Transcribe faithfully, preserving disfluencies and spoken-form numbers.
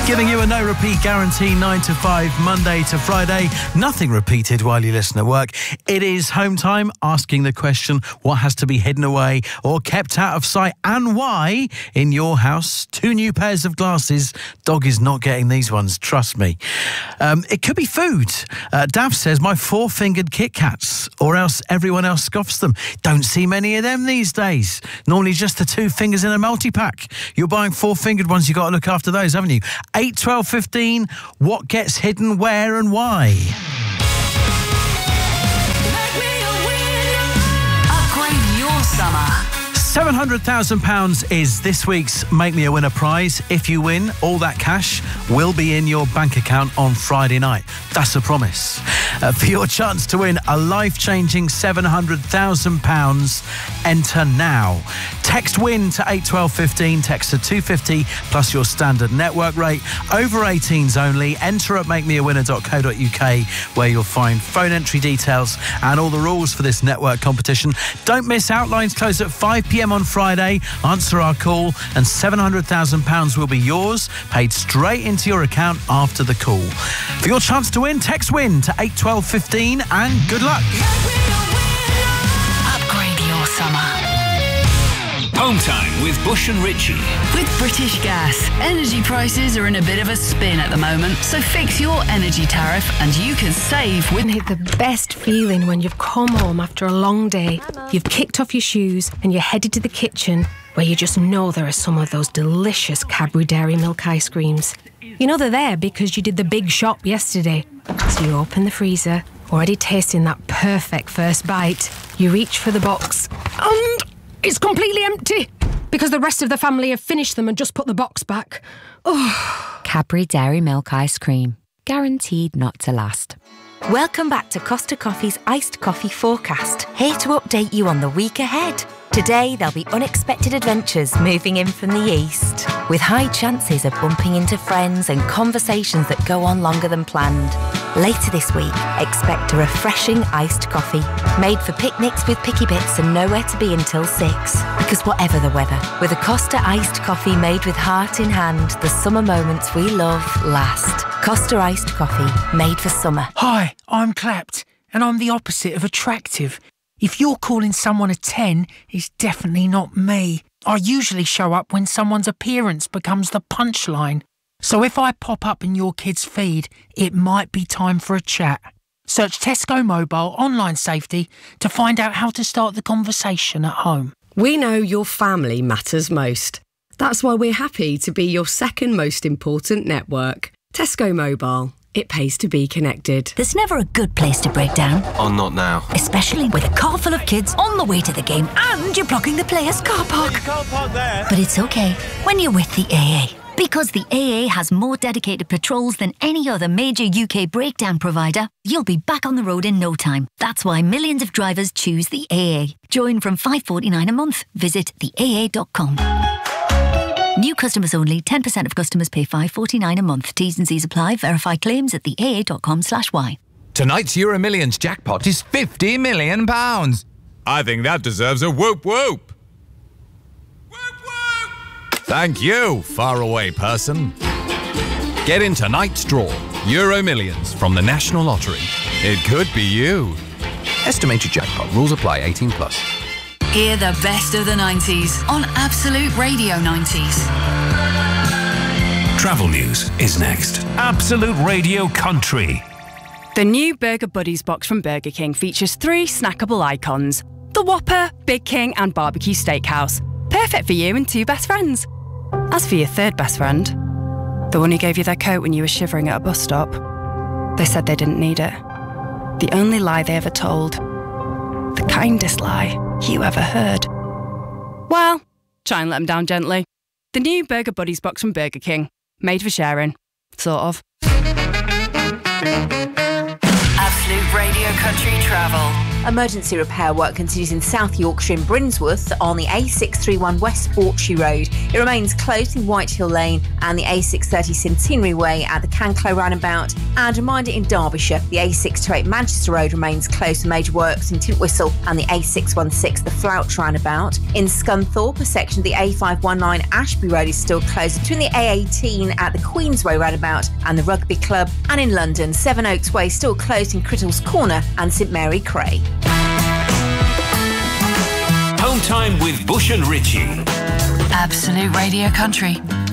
Giving you a no-repeat guarantee, nine to five, Monday to Friday. Nothing repeated while you listen at work. It is home time, asking the question, what has to be hidden away or kept out of sight and why in your house? Two new pairs of glasses. Dog is not getting these ones, trust me. Um, it could be food. Uh, Dav says, my four-fingered Kit Kats, or else everyone else scoffs them. Don't see many of them these days. Normally just the two fingers in a multi-pack. You're buying four-fingered ones, you've got to look after those, haven't you? eight, twelve, fifteen, what gets hidden where and why? Upgrade your summer. seven hundred thousand pounds is this week's Make Me a Winner prize. If you win, all that cash will be in your bank account on Friday night. That's a promise. Uh, for your chance to win a life-changing seven hundred thousand pounds, enter now. Text WIN to eight twelve fifteen, text to two fifty plus your standard network rate. Over eighteens only. Enter at make me a winner dot co dot uk where you'll find phone entry details and all the rules for this network competition. Don't miss out. Lines close at five p.m. on Friday. Answer our call and seven hundred thousand pounds will be yours, paid straight into your account after the call. For your chance to win, text WIN to eight twelve fifteen and good luck. Upgrade your summer. Home time with Bush and Ritchie. With British Gas, energy prices are in a bit of a spin at the moment, so fix your energy tariff and you can save with... Isn't it the best feeling when you've come home after a long day, you've kicked off your shoes and you're headed to the kitchen where you just know there are some of those delicious Cadbury Dairy Milk ice creams. You know they're there because you did the big shop yesterday. So you open the freezer, already tasting that perfect first bite. You reach for the box and... it's completely empty because the rest of the family have finished them and just put the box back. Oh. Cadbury Dairy Milk Ice Cream. Guaranteed not to last. Welcome back to Costa Coffee's Iced Coffee Forecast. Here to update you on the week ahead. Today, there'll be unexpected adventures moving in from the east, with high chances of bumping into friends and conversations that go on longer than planned. Later this week, expect a refreshing iced coffee, made for picnics with picky bits and nowhere to be until six. Because whatever the weather, with a Costa iced coffee made with heart in hand, the summer moments we love last. Costa iced coffee, made for summer. Hi, I'm Clapped, and I'm the opposite of attractive. If you're calling someone a ten, it's definitely not me. I usually show up when someone's appearance becomes the punchline. So if I pop up in your kid's feed, it might be time for a chat. Search Tesco Mobile Online Safety to find out how to start the conversation at home. We know your family matters most. That's why we're happy to be your second most important network. Tesco Mobile. It pays to be connected. There's never a good place to break down. Oh, not now. Especially with a car full of kids on the way to the game and you're blocking the players' car park. You can't park there. But it's okay when you're with the A A. Because the A A has more dedicated patrols than any other major U K breakdown provider, you'll be back on the road in no time. That's why millions of drivers choose the A A. Join from five pounds forty-nine a month. Visit the A A dot com. New customers only. ten percent of customers pay five pounds forty-nine a month. T's and C's apply. Verify claims at the A A dot com slash Y. Tonight's Euro Millions jackpot is fifty million pounds. I think that deserves a whoop whoop. Whoop whoop! Thank you, faraway person. Get in tonight's draw. Euro Millions from the National Lottery. It could be you. Estimated jackpot. Rules apply. eighteen plus. Hear the best of the nineties on Absolute Radio nineties. Travel news is next. Absolute Radio Country. The new Burger Buddies box from Burger King features three snackable icons. The Whopper, Big King and Barbecue Steakhouse. Perfect for you and two best friends. As for your third best friend, the one who gave you their coat when you were shivering at a bus stop, they said they didn't need it. The only lie they ever told. The kindest lie you ever heard. Well, try and let them down gently. The new Burger Buddies box from Burger King. Made for sharing. Sort of. Absolute Radio Country Travel. Emergency repair work continues in South Yorkshire in Brinsworth on the A six thirty-one West Orchie Road. It remains closed in Whitehill Lane and the A six thirty Centenary Way at the Canclow roundabout. And a reminder in Derbyshire, the A six twenty-eight Manchester Road remains closed for major works in Tintwistle and the A six sixteen the Flouch roundabout. In Scunthorpe, a section of the A five nineteen Ashby Road is still closed between the A eighteen at the Queensway roundabout and the Rugby Club. And in London, Seven Oaks Way still closed in Crittall's Corner and St Mary Cray. Home time with Bush and Ritchie. Absolute Radio Country.